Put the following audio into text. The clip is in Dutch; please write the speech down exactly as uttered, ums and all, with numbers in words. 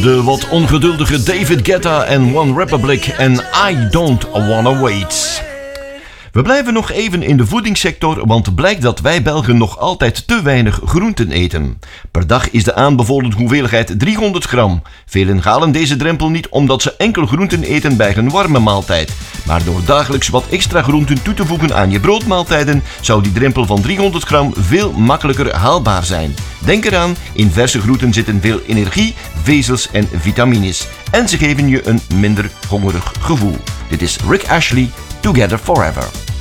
De wat ongeduldige David Guetta en One Republic en I Don't Wanna Wait. We blijven nog even in de voedingssector, want blijkt dat wij Belgen nog altijd te weinig groenten eten. Per dag is de aanbevolen hoeveelheid driehonderd gram. Velen halen deze drempel niet omdat ze enkel groenten eten bij een warme maaltijd. Maar door dagelijks wat extra groenten toe te voegen aan je broodmaaltijden, zou die drempel van driehonderd gram veel makkelijker haalbaar zijn. Denk eraan, in verse groenten zitten veel energie, vezels en vitamines. En ze geven je een minder hongerig gevoel. Dit is Rick Ashley, Together Forever.